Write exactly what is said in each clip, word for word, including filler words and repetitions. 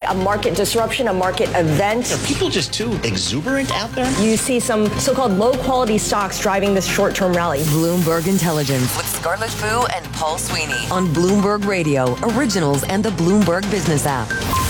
a market disruption, a market event. Are people just too exuberant out there? You see some so-called low-quality stocks driving this short-term rally. Bloomberg Intelligence with Scarlett Fu and Paul Sweeney on Bloomberg Radio, Originals, and the Bloomberg Business app.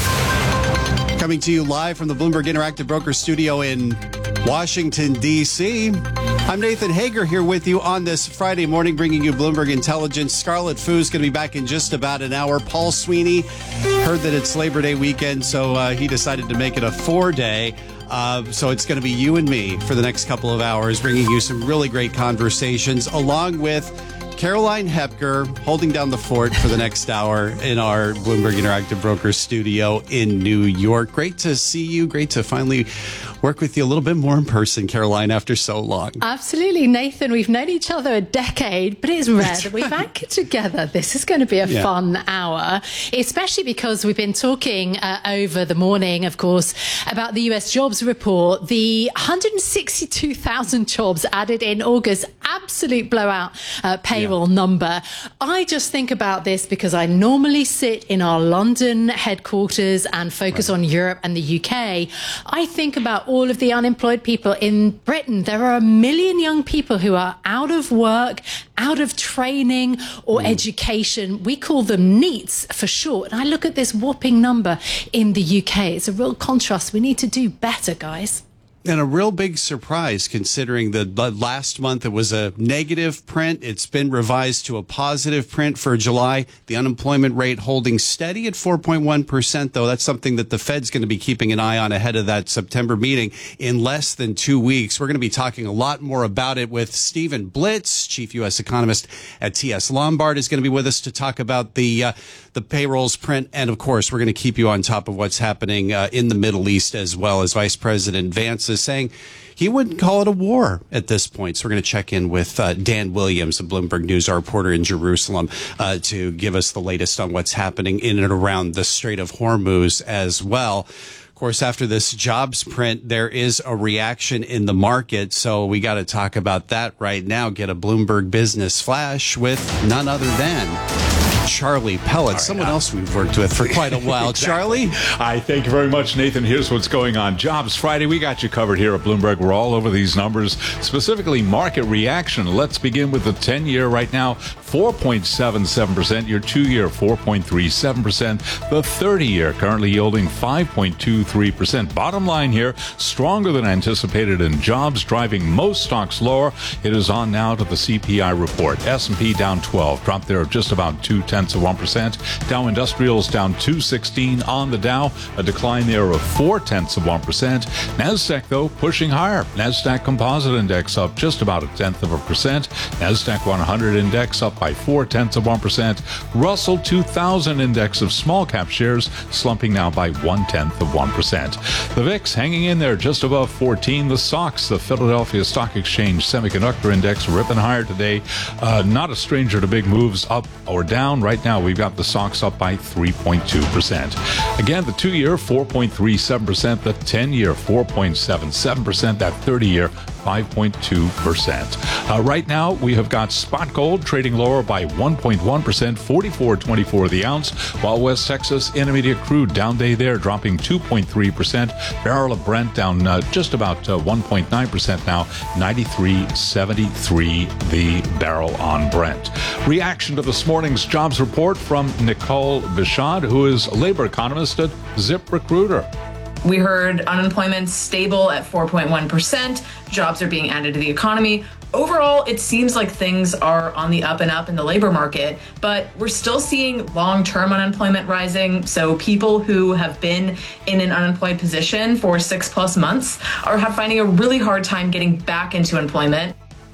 Coming to you live from the Bloomberg Interactive Broker Studio in Washington, D C I'm Nathan Hager here with you on this Friday morning, bringing you Bloomberg Intelligence. Scarlett Fu is going to be back in just about an hour. Paul Sweeney heard that it's Labor Day weekend, so uh, he decided to make it a four-day. Uh, so it's going to be you and me for the next couple of hours, bringing you some really great conversations, along with Caroline Hepker holding down the fort for the next hour in our Bloomberg Interactive Brokers studio in New York. Great to see you. Great to finally work with you a little bit more in person, Caroline, after so long. Absolutely, Nathan. We've known each other a decade, but it's rare that we've anchored together. This is going to be a yeah. fun hour, especially because we've been talking uh, over the morning, of course, about the U S jobs report, the one hundred sixty-two thousand jobs added in August, absolute blowout uh, payroll yeah. number. I just think about this because I normally sit in our London headquarters and focus right. on Europe and the U K. I think about all of the unemployed people in Britain. There are a million young people who are out of work, out of training or mm. education. We call them NEETs for short. And I look at this whopping number in the U K. It's a real contrast. We need to do better, guys. And a real big surprise, considering that last month it was a negative print. It's been revised to a positive print for July. The unemployment rate holding steady at four point one percent, though. That's something that the Fed's going to be keeping an eye on ahead of that September meeting in less than two weeks. We're going to be talking a lot more about it with Stephen Blitz, chief U S economist at T S Lombard, is going to be with us to talk about the uh, the payrolls print. And, of course, we're going to keep you on top of what's happening uh, in the Middle East, as well as Vice President Vance is saying he wouldn't call it a war at this point. So we're going to check in with uh, Dan Williams, a Bloomberg News, our reporter in Jerusalem, uh, to give us the latest on what's happening in and around the Strait of Hormuz as well. Of course, after this jobs print, there is a reaction in the market. So we got to talk about that right now. Get a Bloomberg Business Flash with none other than Charlie Pellet, right, someone uh, else we've worked with for quite a while. Exactly. Charlie? I thank you very much, Nathan. Here's what's going on. Jobs Friday, we got you covered here at Bloomberg. We're all over these numbers, specifically market reaction. Let's begin with the ten-year right now, four point seven seven percent. Your two-year, four point three seven percent. The thirty-year currently yielding five point two three percent. Bottom line here, stronger than anticipated in jobs, driving most stocks lower. It is on now to the C P I report. S and P down twelve, dropped there of just about two tenths of one percent. Dow Industrials down two sixteen on the Dow, a decline there of four tenths of one percent. Nasdaq, though, pushing higher. Nasdaq Composite Index up just about a tenth of a percent. Nasdaq one hundred Index up by four tenths of one percent. Russell two thousand Index of small cap shares slumping now by one tenth of one percent. The V I X hanging in there just above fourteen. The S O X, the Philadelphia Stock Exchange Semiconductor Index, ripping higher today. Uh, not a stranger to big moves up or down. Right now, we've got the S O X up by three point two percent. Again, the two-year, four point three seven percent. The ten-year, four point seven seven percent. That thirty-year, five point two percent. Uh, right now, we have got spot gold trading lower by one point one percent, forty-four twenty-four the ounce, while West Texas Intermediate crude down day there, dropping two point three percent. Barrel of Brent down uh, just about uh, one point nine percent now, ninety-three seventy-three the barrel on Brent. Reaction to this morning's jobs report from Nicole Bishad, who is a labor economist at ZipRecruiter. We heard unemployment stable at four point one percent. Jobs are being added to the economy. Overall, it seems like things are on the up and up in the labor market, but we're still seeing long-term unemployment rising. So people who have been in an unemployed position for six plus months are finding a really hard time getting back into employment.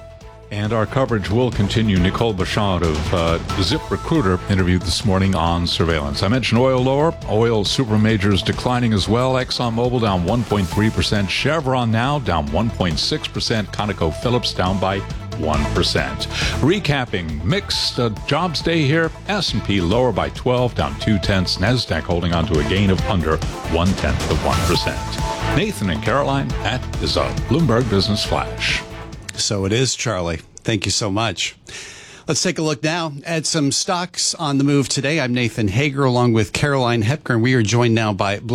And our coverage will continue. Nicole Bashad of uh, ZipRecruiter interviewed this morning on surveillance. I mentioned oil lower. Oil super majors declining as well. ExxonMobil down one point three percent. Chevron now down one point six percent. ConocoPhillips down by one percent. Recapping, mixed uh, jobs day here. S and P lower by twelve, down two tenths. NASDAQ holding on to a gain of under one tenth of one percent. Nathan and Caroline, that is a Bloomberg Business Flash. So it is, Charlie. Thank you so much. Let's take a look now at some stocks on the move today. I'm Nathan Hager along with Caroline Hepker, and we are joined now by